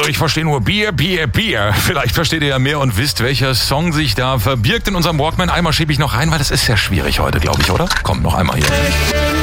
ich verstehe nur Bier, Bier, Bier. Vielleicht versteht ihr ja mehr und wisst, welcher Song sich da verbirgt in unserem Walkman. Einmal schiebe ich noch rein, weil das ist sehr schwierig heute, glaube ich, oder? Komm, noch einmal hier.